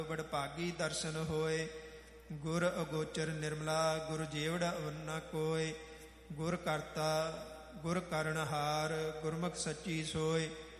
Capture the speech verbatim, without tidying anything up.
ਵਡਭਾਗੀ ਦਰਸ਼ਨ ਹੋਏ। ਗੁਰ ਅਗੋਚਰ ਨਿਰਮਲਾ ਗੁਰ ਜੀਵੜ ਅਵਨਾ ਕੋਇ। ਗੁਰ ਕਰਤਾ ਗੁਰ ਕਰਨਹਾਰ ਗੁਰਮੁਖ ਸੱਚੀ ਸੋਇ।